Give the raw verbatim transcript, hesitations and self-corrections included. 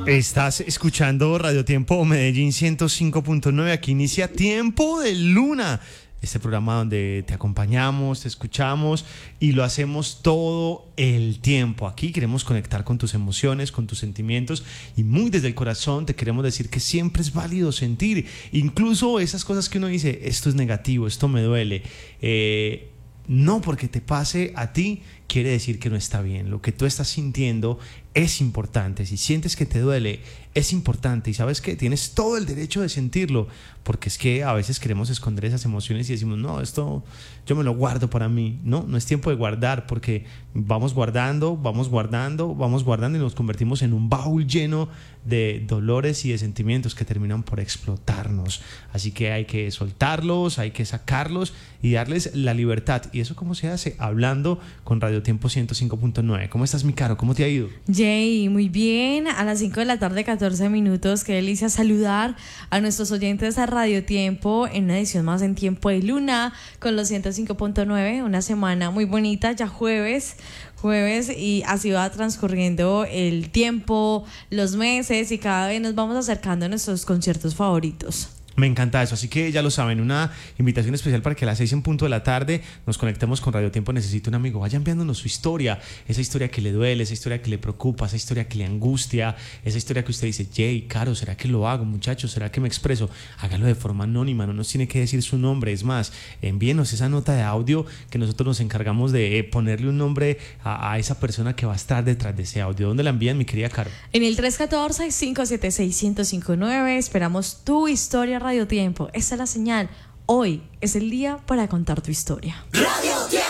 Estás escuchando Radio Tiempo Medellín ciento cinco punto nueve. Aquí inicia Tiempo de Luna, este programa donde te acompañamos, te escuchamos y lo hacemos todo el tiempo. Aquí queremos conectar con tus emociones, con tus sentimientos, y muy desde el corazón te queremos decir que siempre es válido sentir, incluso esas cosas que uno dice, esto es negativo, esto me duele. Eh, no porque te pase a ti quiere decir que no está bien. Lo que tú estás sintiendo es importante. Si sientes que te duele, es importante. Y sabes que tienes todo el derecho de sentirlo, porque es que a veces queremos esconder esas emociones y decimos, no, esto yo me lo guardo para mí. No, no es tiempo de guardar, porque vamos guardando, vamos guardando, vamos guardando y nos convertimos en un baúl lleno de dolores y de sentimientos que terminan por explotarnos. Así que hay que soltarlos, hay que sacarlos y darles la libertad. ¿Y eso cómo se hace? Hablando con Radio Tiempo ciento cinco punto nueve. ¿Cómo estás, mi caro? ¿Cómo te ha ido? Jay, muy bien. A las cinco de la tarde, catorce minutos. Qué delicia saludar a nuestros oyentes a Radio Tiempo en una edición más en Tiempo de Luna con los ciento cinco punto nueve. Una semana muy bonita, ya jueves. Jueves y así va transcurriendo el tiempo, los meses y cada vez nos vamos acercando a nuestros conciertos favoritos. Me encanta eso, así que ya lo saben, una invitación especial para que a las seis en punto de la tarde nos conectemos con Radio Tiempo Necesito un Amigo. Vaya enviándonos su historia, esa historia que le duele, esa historia que le preocupa, esa historia que le angustia, esa historia que usted dice, Jay, Caro, ¿será que lo hago, muchachos? ¿Será que me expreso? Hágalo de forma anónima, no nos tiene que decir su nombre. Es más, envíenos esa nota de audio que nosotros nos encargamos de ponerle un nombre a, a esa persona que va a estar detrás de ese audio. ¿Dónde la envían, mi querida Caro? En el tres uno cuatro, cinco siete seis, uno cero cinco nueve esperamos tu historia. Radio Tiempo, esta es la señal. Hoy es el día para contar tu historia. Radio Tiempo.